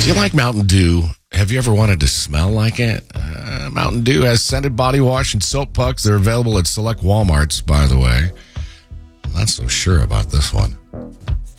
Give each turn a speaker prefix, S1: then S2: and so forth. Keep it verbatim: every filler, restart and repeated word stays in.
S1: Do you like Mountain Dew? Have you ever wanted to smell like it? Uh, Mountain Dew has scented body wash and soap pucks. They're available at select Walmarts, by the way. I'm not so sure about this one.